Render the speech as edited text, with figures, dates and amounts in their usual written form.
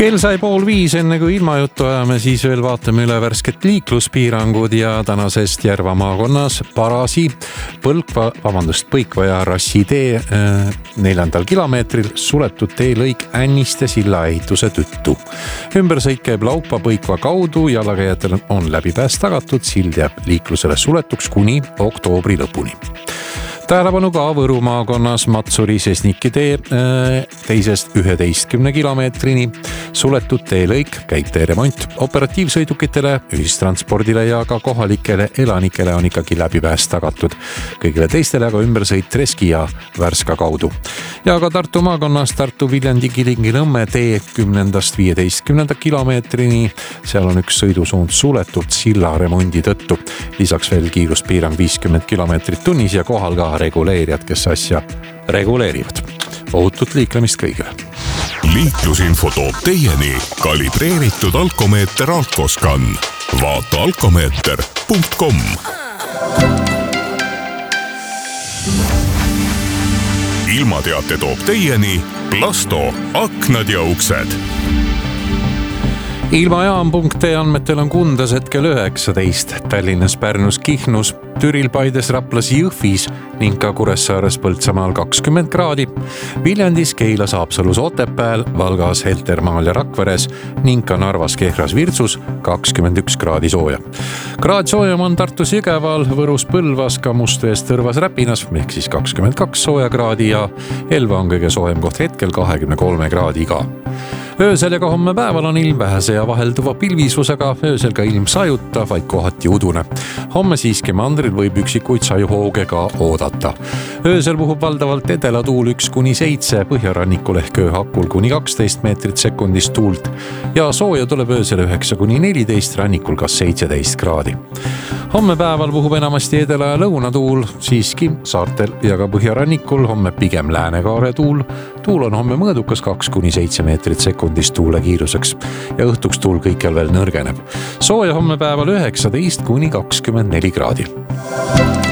Kell sai 4:30, enne kui ilmajuttu ajame, siis veel vaatame üle värsket liikluspiirangud ja tänasest Järva maakonnas Parasi, Põikva ja Rassi tee 4. kilomeetril suletud teelõik Änniste silla ehituse tõttu. Ümbersõit käib Laupa Põikva kaudu, jalakäijatel on läbipääs tagatud, sild jääb liiklusele suletuks kuni oktoobri lõpuni. Tähelepanu ka Võru maakonnas Matsuri-Sesniki tee 2. kilomeetrini suletud teelõik, käib tee remont. Operatiivsõidukitele, ühistranspordile ja ka kohalikele elanikele on ikkagi läbipääs tagatud. Kõigile teistele aga ümbersõit Treski ja Värska kaudu. Ja ka Tartu maakonnas Tartu-Viljandi-Kilingi-Nõmme tee 10.–15. kilomeetrini. Seal on üks sõidusuund suletud silla remondi tõttu. Lisaks veel kiiruspiirang 50 kilomeetrit tunnis ja kohal ka reguleerijad, kes asja reguleerivad. Ohutut liiklemist kõigile. Liiklusinfo toob teieni kalibreeritud alkomeeter Alkoscan. Vaata alkomeeter.com. Ilmateate toob teieni Plasto, aknad ja uksed. Ilmajaam.ee andmetel on Kundas hetkel 19, Tallinnas, Pärnus, Kihnus, Türil, Paides, Raplas, Jõhvis ning ka Kuressaares, Põltsamaal 20 kraadi, Viljandis, Keilas, Haapsalus, Otepääl, Valgas, Heltermaal ja Rakveres ning ka Narvas, Kehras, Virtsus 21 kraadi sooja. Kraad soojam on Tartus, Jõgeval, Võrus, Põlvas, ka Mustvees, Tõrvas, Räpinas ehk siis 22 sooja kraadi ja Elva on kõige soojem koht hetkel 23 kraadi ka. Öösel ja ka homme päeval on ilm vähese ja vahelduva pilvisusega, öösel ka ilm sajuta, vaid kohati udune. Homme siiski mandril võib üksikuid sajuhooge ka oodata. Öösel puhub valdavalt edelatuul 1–7, põhjarannikul ehk ööhakul kuni 12 meetrit sekundis tuult ja sooja tuleb öösel 9–14, rannikul ka 17 kraadi. Homme päeval puhub enamasti edela ja lõunatuul, siiski saartel ja ka põhjarannikul homme pigem läänekaare tuul. Tuul on homme mõõdukas 2–7 meetrit sekundis tuule kiiruseks ja õhtuks tuul kõikjal veel nõrgeneb. Sooja homme päeval 19–24 kraadi.